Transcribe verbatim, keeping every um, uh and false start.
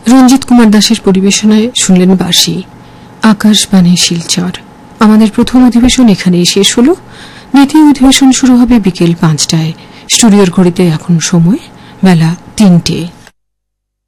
রঞ্জিত কুমার দাসের পরিবেশনায় শুনলেন বাঁশি, আকাশবাণী শিলচর। আমাদের প্রথম অধিবেশন এখানেই শেষ হল। দ্বিতীয় অধিবেশন শুরু হবে বিকেল পাঁচটায়। স্টুডিওর ঘড়িতে এখন সময় বেলা তিনটে।